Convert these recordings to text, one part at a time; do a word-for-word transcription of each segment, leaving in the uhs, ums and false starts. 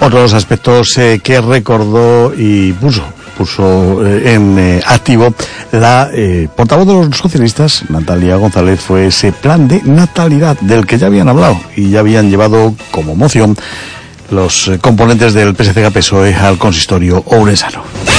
Otros aspectos eh, que recordó y puso puso eh, en eh, activo la eh, portavoz de los socialistas, Natalia González, fue ese plan de natalidad del que ya habían hablado y ya habían llevado como moción los eh, componentes del P S C G P S O E al consistorio ourensano.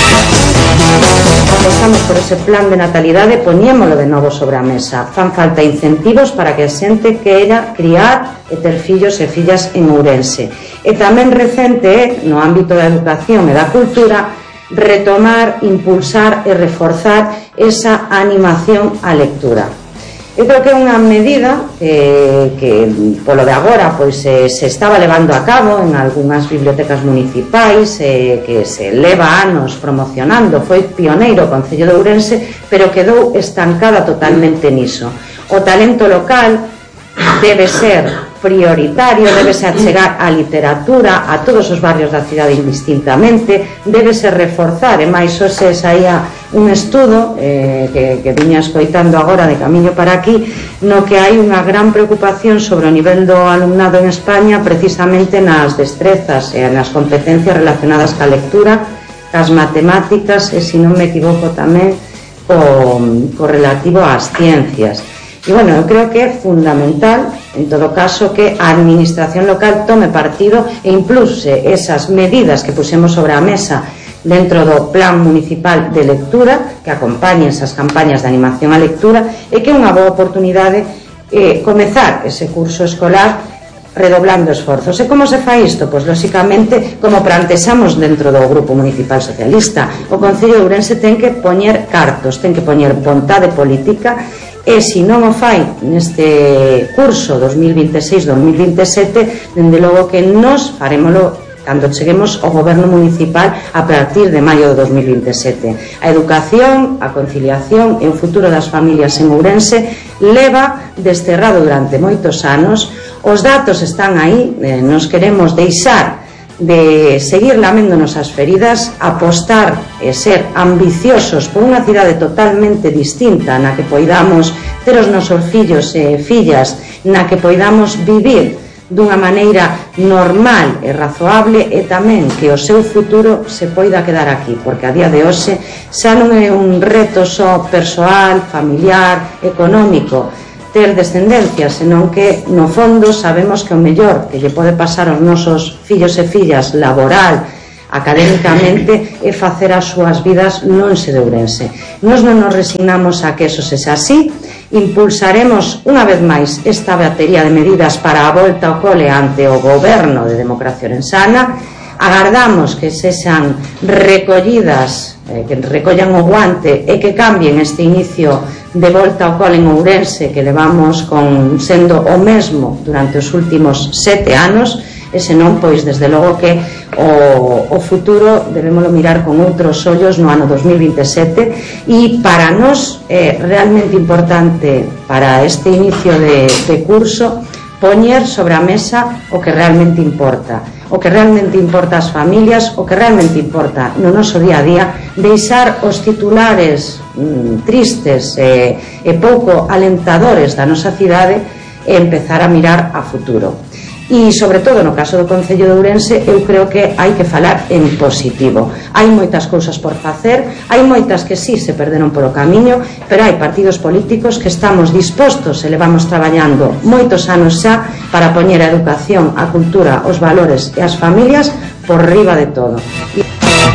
Apostamos por ese plan de natalidade, poñémolo de novo sobre a mesa. Fan falta incentivos para que a xente queira criar e ter fillos e fillas en Ourense. E tamén recente, no ámbito da educación e da cultura, retomar, impulsar e reforzar esa animación á lectura. Eu creo que é unha medida que, que polo de agora pois, se, se estaba levando a cabo en algunhas bibliotecas municipais, eh, que se leva anos promocionando, foi pioneiro o Concello de Ourense, pero quedou estancada totalmente niso. O talento local debe ser prioritario, debe ser achegar a literatura a todos os barrios da cidade indistintamente, debe ser reforzar, e máis hoxe saía un estudo eh, que, que viña escoitando agora de camiño para aquí, no que hai unha gran preocupación sobre o nivel do alumnado en España precisamente nas destrezas e nas competencias relacionadas ca lectura, cas matemáticas e, se non me equivoco, tamén co, co relativo ás ciencias. E, bueno, eu creo que é fundamental, en todo caso, que a administración local tome partido e impulse esas medidas que pusemos sobre a mesa dentro do plan municipal de lectura, que acompañe esas campañas de animación á lectura, e que é unha boa oportunidade eh, comezar ese curso escolar redoblando esforzos. E como se fai isto? Pois, lóxicamente, como plantexamos dentro do Grupo Municipal Socialista, o Concello de Ourense ten que poñer cartos, ten que poñer vontade política. E se non o fai neste curso dos mil vinte e seis dos mil vinte e sete, dende logo que nos farémolo cando cheguemos ao goberno municipal a partir de maio de dos mil vinte e sete. A educación, a conciliación e o futuro das familias en Ourense leva desterrado durante moitos anos. Os datos están aí, eh, nos queremos deixar de seguir laméndonos as feridas, apostar e ser ambiciosos por unha cidade totalmente distinta, na que poidamos ter os nosos fillos e fillas, na que poidamos vivir dunha maneira normal e razoable, e tamén que o seu futuro se poida quedar aquí, porque a día de hoxe xa non é un reto só persoal, familiar, económico ter descendencia, senón que no fondo sabemos que o mellor que lle pode pasar aos nosos fillos e fillas laboral, académicamente, é facer as súas vidas non se de Ourense. Nos non nos resignamos a que eso sexa así, impulsaremos unha vez máis esta batería de medidas para a volta ao cole ante o goberno de Democracia Ourensana. Agardamos que sexan recollidas, eh, que recollan o guante e que cambien este inicio de volta ao cole en Ourense que levamos con sendo o mesmo durante os últimos sete anos, e senón, pois, desde logo que o, o futuro debémolo mirar con outros ollos no ano dos mil vinte e sete, e para nós é realmente importante para este inicio de, de curso poñer sobre a mesa o que realmente importa, o que realmente importa ás familias, o que realmente importa no noso día a día, deixar os titulares mm, tristes e, e pouco alentadores da nosa cidade e empezar a mirar a futuro. E, sobre todo, no caso do Concello de Ourense, eu creo que hai que falar en positivo. Hai moitas cousas por facer, hai moitas que sí se perderon polo camiño, pero hai partidos políticos que estamos dispostos e levamos traballando moitos anos xa para poñer a educación, a cultura, os valores e as familias por riba de todo.